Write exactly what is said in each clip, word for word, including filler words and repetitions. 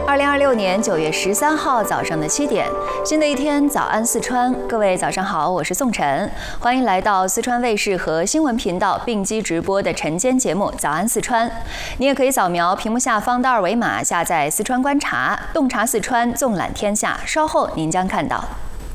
二零二六年九月十三号早上的七点，新的一天，早安四川，各位早上好，我是宋晨，欢迎来到四川卫视和新闻频道并机直播的晨间节目《早安四川》。你也可以扫描屏幕下方的二维码，下载四川观察，洞察四川，纵览天下。稍后您将看到。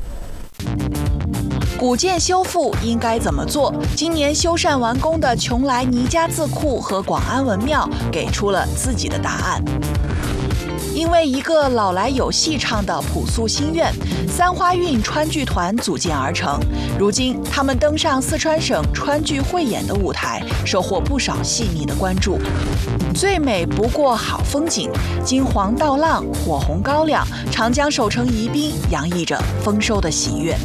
古建修复应该怎么做？今年修缮完工的邛崃倪家字库和广安文庙给出了自己的答案。因为一个老来有戏唱的朴素心愿，三花韵川剧团组建而成。如今，他们登上四川省川剧汇演的舞台，收获不少细腻的关注。最美不过好风景，金黄倒浪，火红高粱，长江守城宜宾，洋溢着丰收的喜悦。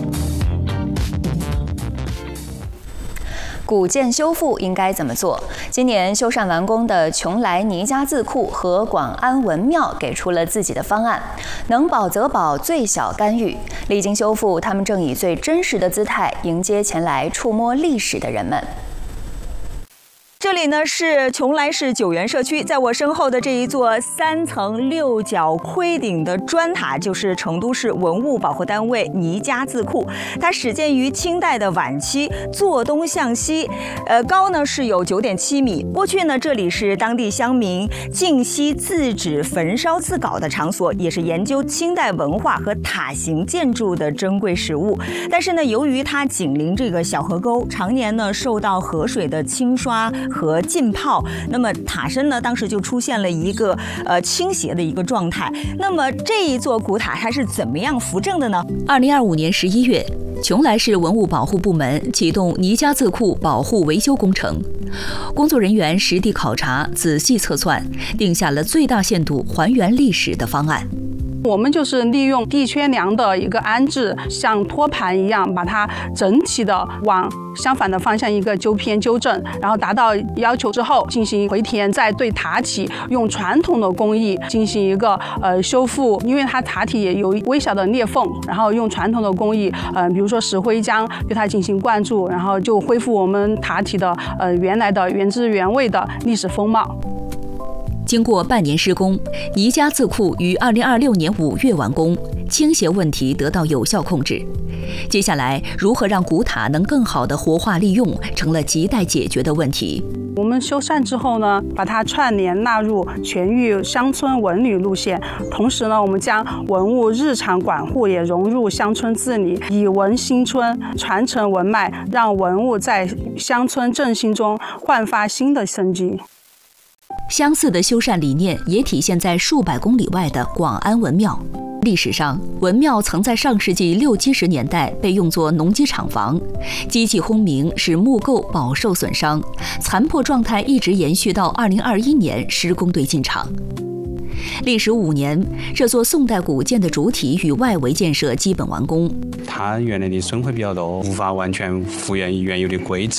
古建修复应该怎么做？今年修缮完工的邛崃倪家字库和广安文庙给出了自己的方案，能保则保，最小干预。历经修复，他们正以最真实的姿态迎接前来触摸历史的人们。 这里呢是邛崃市九原社区，在我身后的这一座三层六角盔顶的砖塔，就是成都市文物保护单位倪家字库。它始建于清代的晚期，坐东向西，呃，高呢是有九点七米。过去呢，这里是当地乡民静息自纸焚烧自稿的场所，也是研究清代文化和塔形建筑的珍贵实物。但是呢，由于它紧邻这个小河沟，常年呢受到河水的侵刷 和浸泡，那么塔身呢，当时就出现了一个呃倾斜的一个状态。那么这一座古塔它是怎么样扶正的呢？ 二零二五年十一月，邛崃市文物保护部门启动倪家字库保护维修工程，工作人员实地考察、仔细测算，定下了最大限度还原历史的方案。 我们就是利用地缺梁的一个安置，像托盘一样，把它整体的往相反的方向一个纠偏纠正，然后达到要求之后进行回填，再对塔体用传统的工艺进行一个呃修复，因为它塔体也有微小的裂缝，然后用传统的工艺，呃，比如说石灰浆对它进行灌注，然后就恢复我们塔体的呃原来的原汁原味的历史风貌。 经过半年施工，倪家字库于二零二六年五月完工，倾斜问题得到有效控制。接下来，如何让古塔能更好的活化利用，成了亟待解决的问题。 我们修缮之后呢，把它串联纳入全域乡村文旅路线，同时呢，我们将文物日常管护也融入乡村治理，以文兴村，传承文脉，让文物在乡村振兴中焕发新的生机。 相似的修缮理念也体现在数百公里外的广安文庙。历史上，文庙曾在上世纪六七十年代被用作农机厂房，机器轰鸣使木构饱受损伤，残破状态一直延续到二零二一年施工队进场。 历时五年，这座宋代古建的主体与外围建设基本完工。 它原来的损毁比较多，无法完全复原原有的规制，